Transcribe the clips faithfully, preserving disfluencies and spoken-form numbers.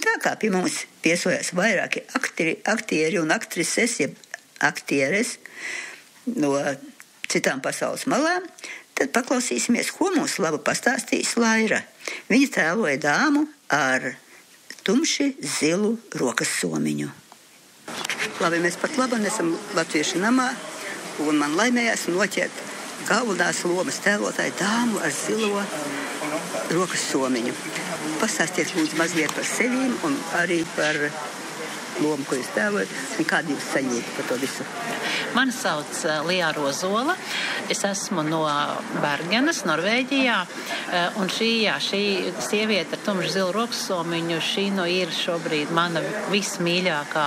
Vecākā pie mums viesojās vairāki akteri, aktieri un aktrises, jeb aktieres no citām pasaules malām. Tad paklausīsimies, ko mums labi pastāstīs Laira. Viņa tēloja dāmu ar tumši zilu rokas somiņu. Labi, mēs pat labi esam latviešu namā, un man laimējās noķert galvenās lomas tēlotāju dāmu ar zilo rokas somiņu. Pastāstiet lūdzu mazliet par sevīm un arī par lomu, ko jūs tēlojat, un kādu jūs sajūtat par to visu. Mani sauc Lijā Rozola. Es esmu no Bergenas, Norvēģijā, un šī, jā, šī sieviete ar tumšu zilu rokas somiņu, šī no ir šobrīd mana vismīļākā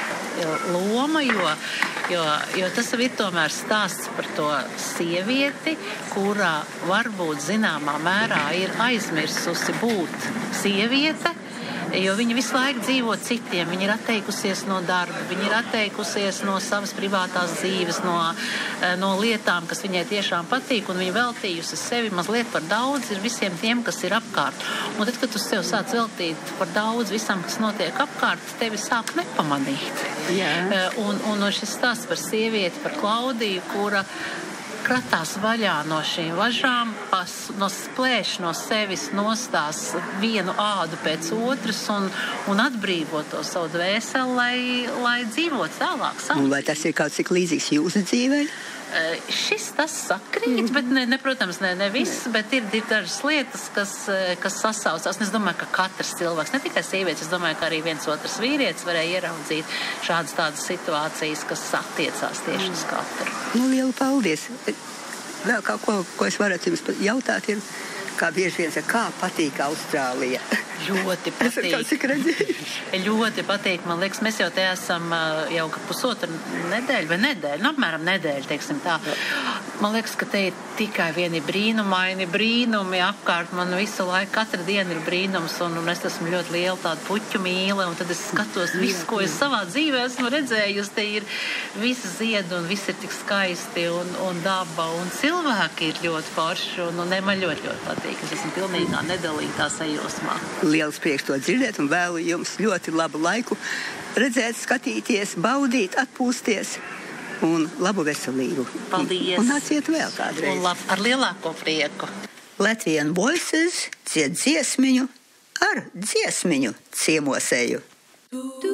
loma, jo, jo, jo tas ir tomēr stāsts par to sievieti, kurā varbūt zināmā mērā ir aizmirsusi būt sieviete, jo viņa visu laiku dzīvo citiem. Viņa ir atteikusies no darba, viņa ir atteikusies no savas privātās dzīves, no, no lietām, kas viņai tiešām patīk, un viņa veltījusi sevi mazliet par daudz ir visiem tiem, kas ir apkārt. Un tad, kad tu sev sāc veltīt par daudz visam, kas notiek apkārt, tevi sāk nepamanīt. Jā. Un, un šis stāsts par sievieti, par Klaudiju, kura kratās vaļā no šīm važām, pas, no splēš no sevis nostās vienu ādu pēc otras un, un atbrīvo to savu dvēseli, lai, lai dzīvot tālāk. Un vai tas ir kaut cik līdzīgs jūsu dzīvei? Uh, šis tas sakrīt, mm. bet, ne, ne, protams, ne, ne viss, mm. bet ir, ir dažas lietas, kas, kas sasaucās. Es domāju, ka katrs cilvēks, ne tikai sievietes, es domāju, ka arī viens otrs vīrietis varēja ieraudzīt šādas tādas situācijas, kas attiecās tieši uz katru. Nu, lielu paldies! Vēl kaut ko, ko es varētu jums jautāt, ir, kā bieži vien saka, kā patīk Austrālija? Ļoti patīk. Esat cik redzējuši? Ļoti patīk. Man liekas, mēs jau te esam jau pusotru nedēļu vai nedēļu, nu, apmēram nedēļu, teiksim tā. Man liekas, ka te ir tikai vieni brīnumaini brīnumi apkārt. Man visu laiku, katra diena ir brīnums, un, un es esmu ļoti liela tāda puķu mīle, un tad es skatos visu, ko es savā dzīvē esmu redzējusi. Te ir visi ziedi, un viss ir tik skaisti, un, un daba, un cilvēki ir ļoti forši, un, un ne, man ļoti, ļoti patīk. Es esmu pilnīgā nedalītā sajūsmā. Liels prieks to dzirdēt un vēlu jums ļoti labu laiku redzēt, skatīties, baudīt, atpūsties un labu veselību. Paldies! Un, un nāciet vēl kādreiz. Un lab, ar lielāko prieku. Latvian Voices dzied dziesmiņu ar dziesmiņu ciemosēju.